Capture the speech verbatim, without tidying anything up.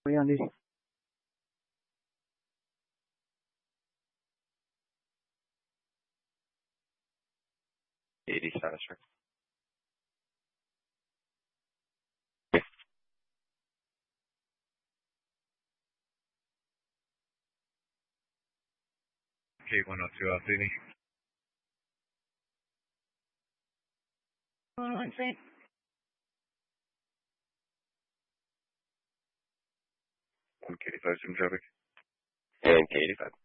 Regardez. eighty-seven, sir. K one oh two, updating. One second. one K eighty-five, Jim traffic. And K eighty-five.